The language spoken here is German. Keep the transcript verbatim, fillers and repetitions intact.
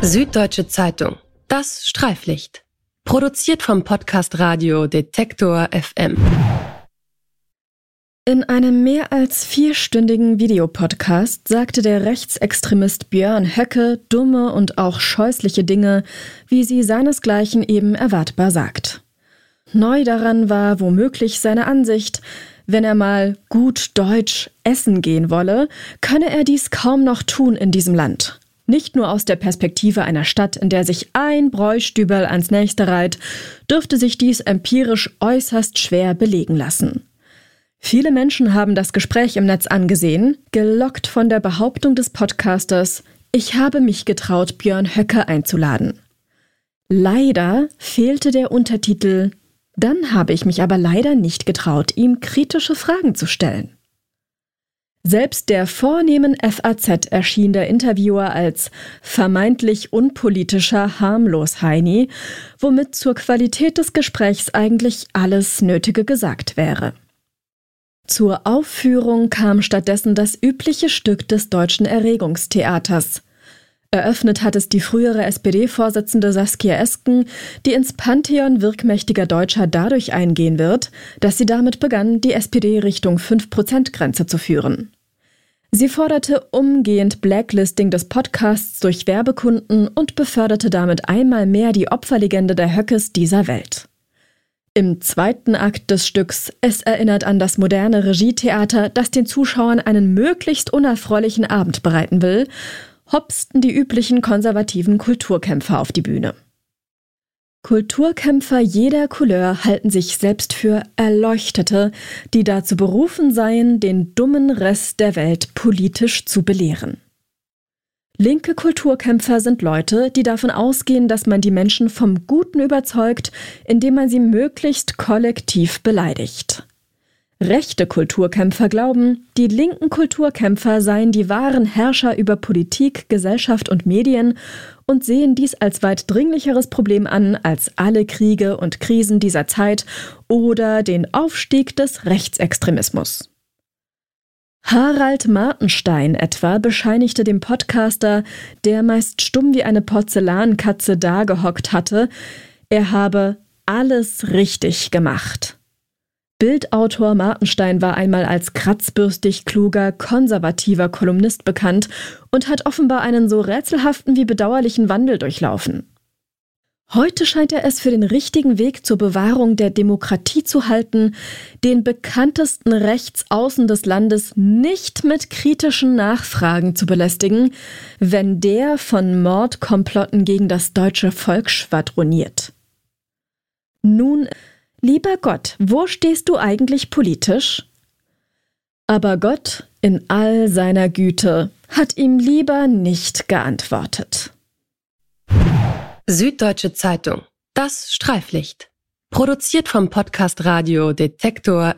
Süddeutsche Zeitung. Das Streiflicht. Produziert vom Podcast Radio Detektor F M. In einem mehr als vierstündigen Videopodcast sagte der Rechtsextremist Björn Höcke dumme und auch scheußliche Dinge, wie sie seinesgleichen eben erwartbar sagt. Neu daran war womöglich seine Ansicht, wenn er mal gut deutsch essen gehen wolle, könne er dies kaum noch tun in diesem Land. Nicht nur aus der Perspektive einer Stadt, in der sich ein Bräustüberl ans nächste reiht, dürfte sich dies empirisch äußerst schwer belegen lassen. Viele Menschen haben das Gespräch im Netz angesehen, gelockt von der Behauptung des Podcasters, ich habe mich getraut, Björn Höcke einzuladen. Leider fehlte der Untertitel, dann habe ich mich aber leider nicht getraut, ihm kritische Fragen zu stellen. Selbst der vornehmen F A Z erschien der Interviewer als vermeintlich unpolitischer Harmlos-Heini, womit zur Qualität des Gesprächs eigentlich alles Nötige gesagt wäre. Zur Aufführung kam stattdessen das übliche Stück des deutschen Erregungstheaters. Eröffnet hat es die frühere S P D-Vorsitzende Saskia Esken, die ins Pantheon wirkmächtiger Deutscher dadurch eingehen wird, dass sie damit begann, die S P D Richtung fünf Prozent Grenze zu führen. Sie forderte umgehend Blacklisting des Podcasts durch Werbekunden und beförderte damit einmal mehr die Opferlegende der Höckes dieser Welt. Im zweiten Akt des Stücks, es erinnert an das moderne Regietheater, das den Zuschauern einen möglichst unerfreulichen Abend bereiten will, hopsten die üblichen konservativen Kulturkämpfer auf die Bühne. Kulturkämpfer jeder Couleur halten sich selbst für Erleuchtete, die dazu berufen seien, den dummen Rest der Welt politisch zu belehren. Linke Kulturkämpfer sind Leute, die davon ausgehen, dass man die Menschen vom Guten überzeugt, indem man sie möglichst kollektiv beleidigt. Rechte Kulturkämpfer glauben, die linken Kulturkämpfer seien die wahren Herrscher über Politik, Gesellschaft und Medien und sehen dies als weit dringlicheres Problem an als alle Kriege und Krisen dieser Zeit oder den Aufstieg des Rechtsextremismus. Harald Martenstein etwa bescheinigte dem Podcaster, der meist stumm wie eine Porzellankatze dagehockt hatte, er habe alles richtig gemacht. Bildautor Martenstein war einmal als kratzbürstig kluger, konservativer Kolumnist bekannt und hat offenbar einen so rätselhaften wie bedauerlichen Wandel durchlaufen. Heute scheint er es für den richtigen Weg zur Bewahrung der Demokratie zu halten, den bekanntesten Rechtsaußen des Landes nicht mit kritischen Nachfragen zu belästigen, wenn der von Mordkomplotten gegen das deutsche Volk schwadroniert. Nun, lieber Gott, wo stehst du eigentlich politisch? Aber Gott, in all seiner Güte, hat ihm lieber nicht geantwortet. Süddeutsche Zeitung. Das Streiflicht. Produziert vom Podcast Radio Detektor